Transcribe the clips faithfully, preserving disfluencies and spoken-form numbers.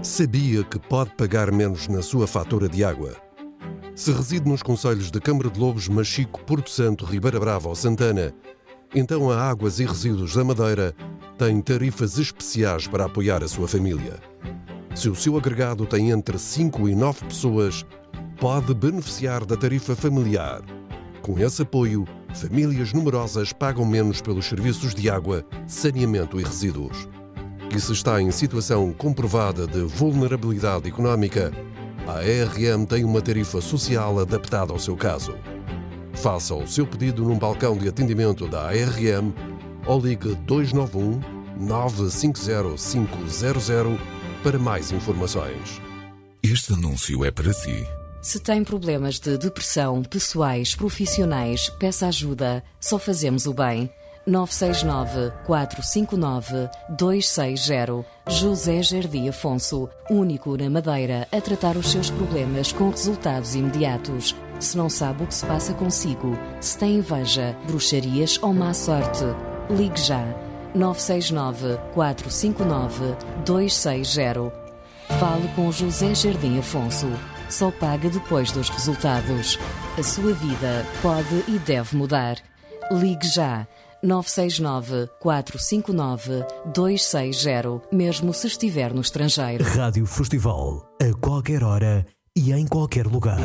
Sabia que pode pagar menos na sua fatura de água? Se reside nos concelhos de Câmara de Lobos, Machico, Porto Santo, Ribeira Brava ou Santana, então a Águas e Resíduos da Madeira tem tarifas especiais para apoiar a sua família. Se o seu agregado tem entre cinco e nove pessoas, pode beneficiar da tarifa familiar. Com esse apoio, famílias numerosas pagam menos pelos serviços de água, saneamento e resíduos. E se está em situação comprovada de vulnerabilidade económica, a A R M tem uma tarifa social adaptada ao seu caso. Faça o seu pedido num balcão de atendimento da A R M ou ligue dois nove um, nove cinco zero cinco zero zero para mais informações. Este anúncio é para si. Se tem problemas de depressão, pessoais, profissionais, peça ajuda. Só fazemos o bem. nove seis nove, quatro cinco nove, dois seis zero. José Jardim Afonso, único na Madeira a tratar os seus problemas com resultados imediatos. Se não sabe o que se passa consigo, se tem inveja, bruxarias ou má sorte, ligue já. nove seis nove, quatro cinco nove, dois seis zero. Fale com José Jardim Afonso. Só paga depois dos resultados. A sua vida pode e deve mudar. Ligue já. nove seis nove, quatro cinco nove, dois seis zero, mesmo se estiver no estrangeiro. Rádio Festival, a qualquer hora e em qualquer lugar.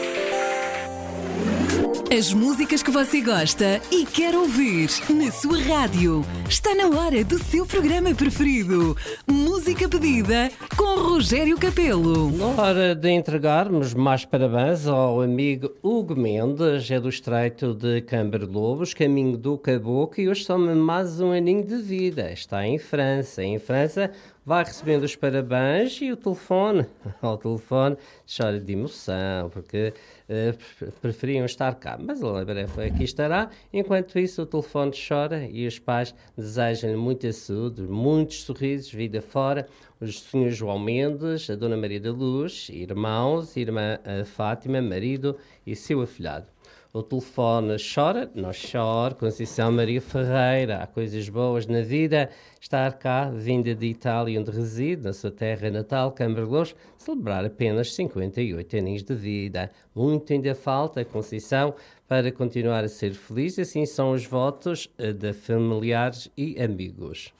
As músicas que você gosta e quer ouvir na sua rádio. Está na hora do seu programa preferido. Música pedida com Rogério Capelo. Na hora de entregarmos mais parabéns ao amigo Hugo Mendes, é do Estreito de Câmara de Lobos, caminho do Caboclo, e hoje soma mais um aninho de vida. Está em França. Em França vai recebendo os parabéns e o telefone, ao telefone, chora de emoção, porque uh, preferiam estar cá. Mas ele breve aqui estará. Enquanto isso, o telefone chora e os pais desejam-lhe muita saúde, muitos sorrisos, vida fora. O senhor João Mendes, a Dona Maria da Luz, irmãos, irmã Fátima, marido e seu afilhado. O telefone chora, não chora, Conceição Maria Ferreira, há coisas boas na vida. Estar cá, vinda de Itália, onde reside, na sua terra natal, Câmara de Lobos, celebrar apenas cinquenta e oito anos de vida. Muito ainda falta, Conceição, para continuar a ser feliz. Assim são os votos de familiares e amigos.